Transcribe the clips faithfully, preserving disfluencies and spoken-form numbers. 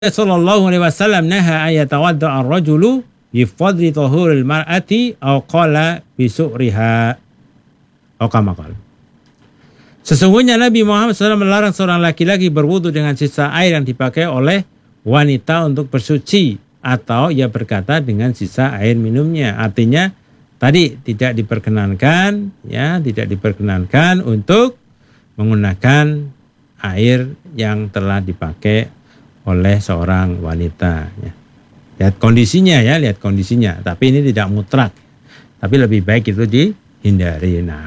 sallallahu alaihi wasallam naha ayatawadda ar-rajulu bi fadli tahuril mar'ati aw qala bi su'riha aw kama qala. Sesungguhnya Nabi Muhammad shallallahu alaihi wasallam melarang seorang laki-laki berwudu dengan sisa air yang dipakai oleh wanita untuk bersuci, atau ia berkata dengan sisa air minumnya. Artinya tadi tidak diperkenankan, ya, tidak diperkenankan untuk menggunakan air yang telah dipakai oleh seorang wanita. Ya. Lihat kondisinya ya, lihat kondisinya. Tapi ini tidak mutlak. Tapi lebih baik itu dihindari. Nah.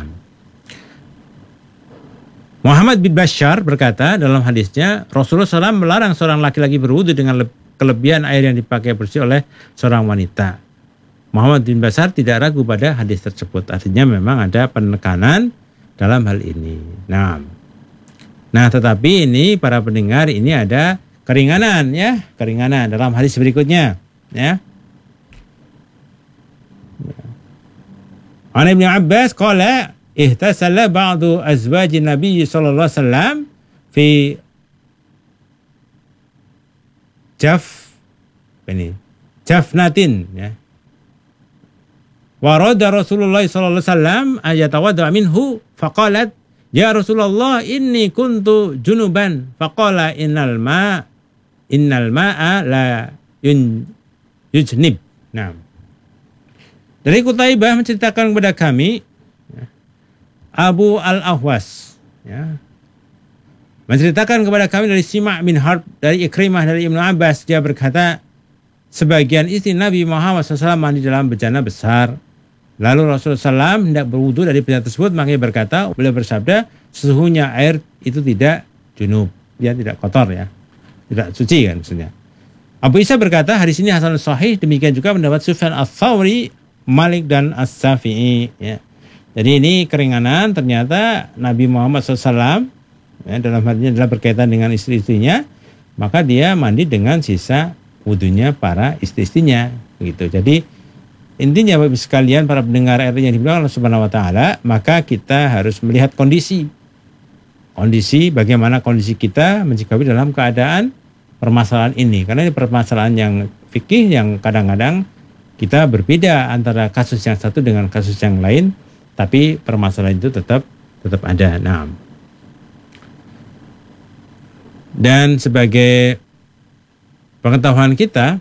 Muhammad bin Bashar berkata dalam hadisnya, Rasulullah shallallahu alaihi wasallam melarang seorang laki-laki berwudu dengan kelebihan air yang dipakai bersih oleh seorang wanita. Muhammad bin Bashar tidak ragu pada hadis tersebut. Artinya memang ada penekanan dalam hal ini. Nah, nah tetapi ini para pendengar ini ada keringanan ya, keringanan dalam hadis berikutnya ya. An Ibnu Abbas qala ihtasala ba'du azwajin Nabi sallallahu alaihi wasallam fi jaf ini jafnatin ya. Wa radda Rasulullah sallallahu alaihi wasallam ayatawadda minhu faqalat ya Rasulullah inni kuntu junuban faqala innal ma innal ma'a la yun yujnib. Nah. Dari Qutaibah menceritakan kepada kami ya, Abu Al-Ahwas ya, menceritakan kepada kami dari Sima' bin Harb dari Ikrimah dari Ibnu Abbas, dia berkata sebagian istri Nabi Muhammad shallallahu alaihi wasallam mandi dalam bejana besar. Lalu Rasulullah shallallahu alaihi wasallam hendak berwudu dari bejana tersebut, makanya berkata, beliau bersabda, sesungguhnya air itu tidak junub, dia tidak kotor ya, tidak suci kan maksudnya. Abu Isa berkata hadis ini hasan sahih, demikian juga pendapat Sufyan Ats-Tsauri, Malik dan As-Syafi'i ya. Jadi ini keringanan ternyata Nabi Muhammad shallallahu alaihi wasallam ya, dalam hal ini adalah berkaitan dengan istri-istrinya, maka dia mandi dengan sisa wudunya para istri-istrinya gitu. Jadi intinya Bapak sekalian para pendengar R yang dibilang Allah Subhanahu wa taala, maka kita harus melihat kondisi. Kondisi bagaimana kondisi kita menyikapi dalam keadaan permasalahan ini. Karena ini permasalahan yang fikih yang kadang-kadang kita berbeda antara kasus yang satu dengan kasus yang lain, tapi permasalahan itu tetap tetap ada. Nah. Dan sebagai pengetahuan kita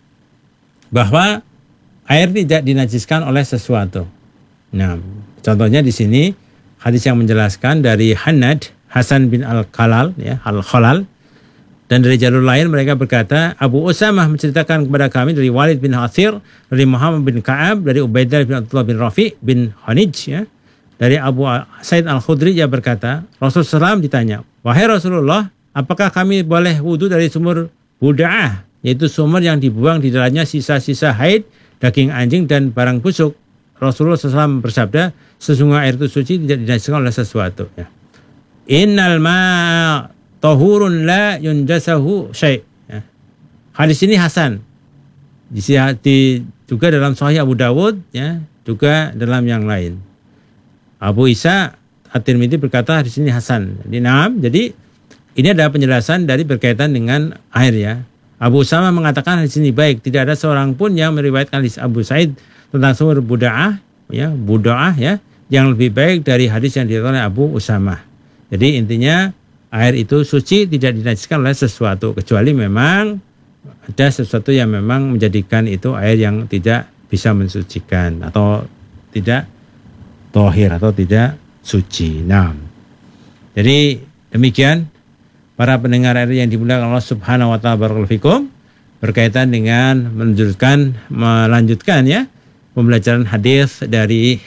bahwa air tidak dinajiskan oleh sesuatu. Nah, contohnya di sini hadis yang menjelaskan dari Hanad Hasan bin Al-Khalal ya, Al-Khalal, dan dari jalur lain mereka berkata Abu Usamah menceritakan kepada kami dari Walid bin Hathir, dari Muhammad bin Ka'ab, dari Ubaidah bin Abdullah bin Rafi bin Khanij ya, dari Abu Sa'id Al-Khudri, dia berkata Rasulullah shallallahu alaihi wasallam ditanya, wahai Rasulullah, apakah kami boleh wudu dari sumur buda'ah, yaitu sumur yang dibuang di dalamnya sisa-sisa haid, daging anjing dan barang busuk? Rasulullah shallallahu alaihi wasallam bersabda, sesungguhnya air itu suci, tidak dinajiskan oleh sesuatu ya. Innal ma'a tahurun la yunjasahu syai' ya. Hadis ini hasan. Di, di juga dalam Sahih Abu Dawud ya, juga dalam yang lain. Abu Isa At-Tirmidzi berkata hadis ini hasan. Jadi, nah, jadi ini adalah penjelasan dari berkaitan dengan air ya. Abu Usama mengatakan hadis ini baik, tidak ada seorang pun yang meriwayatkan hadis Abu Sa'id tentang sumur buda'ah ya, buda'ah ya, yang lebih baik dari hadis yang diriwayatkan oleh Abu Usama. Jadi intinya air itu suci, tidak dinajiskan oleh sesuatu, kecuali memang ada sesuatu yang memang menjadikan itu air yang tidak bisa mensucikan atau tidak tohir atau tidak suci. Nah, jadi demikian para pendengar R yang dimuliakan Allah Subhanahu wa taala, barakallahu fikum, berkaitan dengan melanjutkan melanjutkan ya pembelajaran hadis dari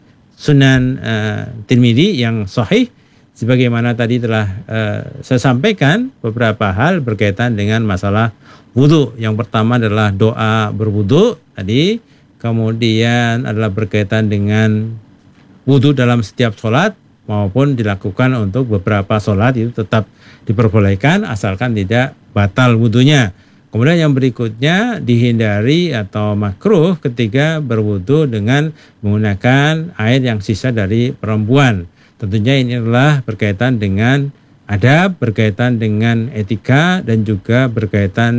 Sunan uh, Tirmidzi yang sahih. Sebagaimana tadi telah uh, saya sampaikan beberapa hal berkaitan dengan masalah wudu. Yang pertama adalah doa berwudu tadi, kemudian adalah berkaitan dengan wudu dalam setiap sholat maupun dilakukan untuk beberapa sholat, itu tetap diperbolehkan asalkan tidak batal wudunya. Kemudian yang berikutnya dihindari atau makruh ketika berwudu dengan menggunakan air yang sisa dari perempuan. Tentunya ini adalah berkaitan dengan ada berkaitan dengan etika dan juga berkaitan